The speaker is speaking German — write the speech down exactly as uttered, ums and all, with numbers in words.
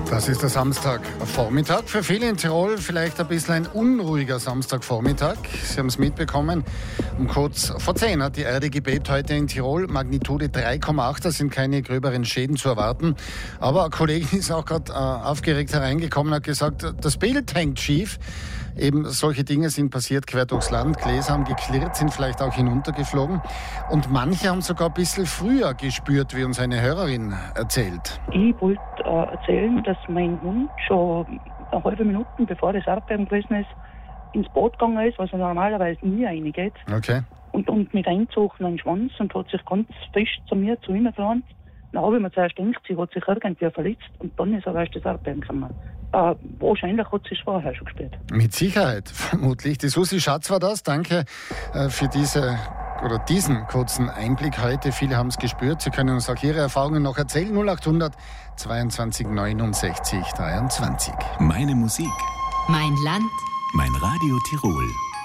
Das ist der Samstagvormittag. Für viele in Tirol vielleicht ein bisschen ein unruhiger Samstagvormittag. Sie haben es mitbekommen. Um kurz vor zehn hat die Erde gebebt heute in Tirol. Magnitude drei Komma acht, da sind keine gröberen Schäden zu erwarten. Aber eine Kollegin ist auch gerade äh, aufgeregt hereingekommen und hat gesagt, das Bild hängt schief. Eben solche Dinge sind passiert quer durchs Land. Gläser haben geklirrt, sind vielleicht auch hinuntergeflogen. Und manche haben sogar ein bisschen früher gespürt, wie uns eine Hörerin erzählt. Ich wollte äh, erzählen, dass mein Hund schon eine halbe Minute, bevor das Erdbeben gewesen ist, ins Boot gegangen ist, was er normalerweise nie reingeht. Okay. Und, und mit einzogenen Schwanz und hat sich ganz fest zu mir, zu ihm gefahren. Dann habe ich mir zuerst gedacht, sie hat sich irgendwie verletzt und dann ist aber erst das Erdbeben gekommen. Äh, wahrscheinlich hat sie es vorher schon gespürt. Mit Sicherheit, vermutlich. Die Susi Schatz war das. Danke äh, für diese oder diesen kurzen Einblick heute. Viele haben es gespürt. Sie können uns auch Ihre Erfahrungen noch erzählen. null acht hundert zweiundzwanzig neunundsechzig dreiundzwanzig. Meine Musik. Mein Land. Mein Radio Tirol.